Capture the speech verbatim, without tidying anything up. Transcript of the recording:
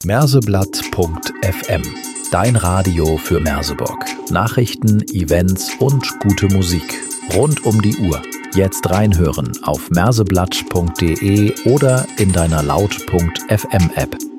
Merseblatt punkt f m. Dein Radio für Merseburg. Nachrichten, Events und gute Musik. Rund um die Uhr. Jetzt reinhören auf merseblatt punkt de oder in deiner laut punkt f m App.